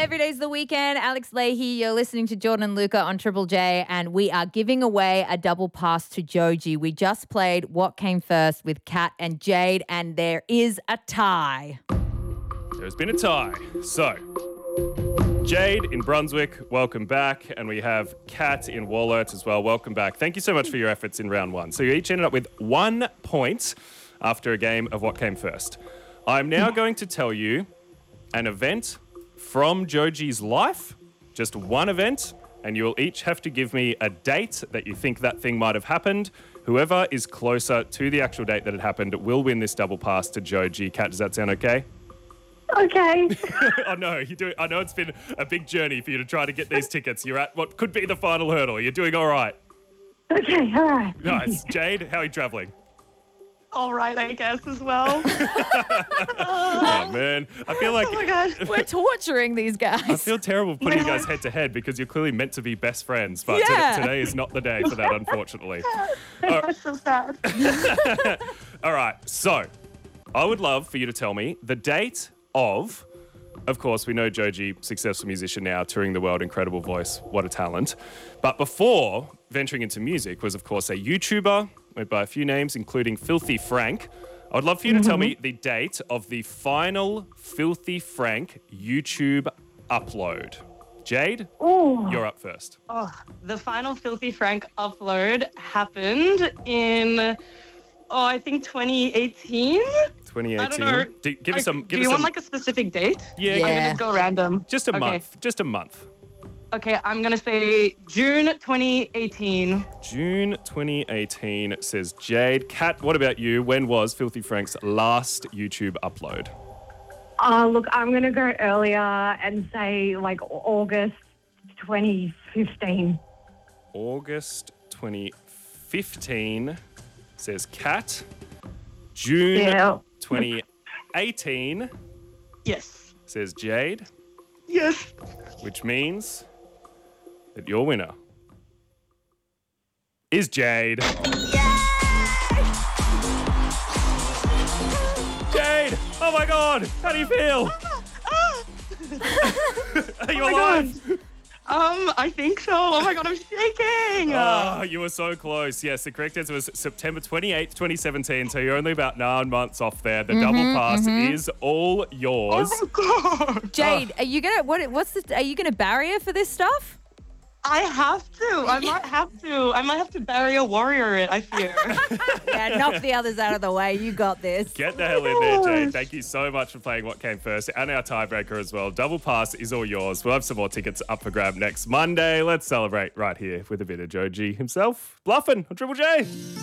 Every day's the weekend. Alex Leahy, you're listening to Jordan and Luca on Triple J, and we are giving away a double pass to Joji. We just played What Came First with Kat and Jade, and there is a tie. There's been a tie. So, Jade in Brunswick, welcome back. And we have Kat in Wollert as well. Welcome back. Thank you so much for your efforts in round one. So you each ended up with 1 point after a game of What Came First. I'm now going to tell you an event from Joji's life, just one event, and you'll each have to give me a date that you think that thing might have happened. Whoever is closer to the actual date that it happened will win this double pass to Joji. Kat, does that sound okay? Okay. I know you do. I know it's been a big journey for you to try to get these tickets. You're at what could be the final hurdle. You're doing all right. Okay, all right. Nice. Jade, how are you travelling? All right, I guess, as well. Oh, man. I feel like Oh my gosh. We're torturing these guys. I feel terrible putting you guys head to head because you're clearly meant to be best friends. But Yeah. today is not the day for that, unfortunately. That's so sad. All right. So I would love for you to tell me the date of course, we know Joji, successful musician now, touring the world, incredible voice, what a talent. But before venturing into music was, of course, a YouTuber, went by a few names, including Filthy Frank. I would love for you to tell me the date of the final Filthy Frank YouTube upload. Jade, you're up first. The final Filthy Frank upload happened in, I think 2018. 2018. I don't know. Give us some. Do you want like a specific date? Yeah. I Yeah. can just go random. Just a Okay. month. Just a month. Okay, I'm going to say June 2018. June 2018 says Jade. Kat, what about you? When was Filthy Frank's last YouTube upload? Look, I'm going to go earlier and say like August 2015. August 2015 says Kat. June Yeah. 2018 Yes. says Jade, Yes. which means that your winner is Jade. Jade! Oh my God! How do you feel? Are you alive? I think so. Oh my God, I'm shaking. Oh, you were so close. Yes, the correct answer was September 28th, 2017. So you're only about 9 months off there. The double pass is all yours. Oh my God. Jade, are you gonna are you gonna barrier for this stuff? I have to. I might have to bury a warrior it, I fear. Yeah, knock the others out of the way. You got this. Get the hell in there, Jade. Thank you so much for playing What Came First and our tiebreaker as well. Double pass is all yours. We'll have some more tickets up for grab next Monday. Let's celebrate right here with a bit of Joji himself. Bluffing on Triple J.